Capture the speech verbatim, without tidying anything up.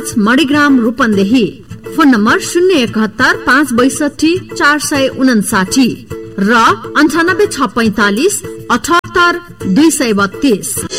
पाँच Manigram Rupandehi. Phone number शून्य एकहत्तर पाँच बैसठी चार सय उनासाठी र अन्ठानब्बे छ पैंतालिस अठहत्तर दुई सय बत्तीस।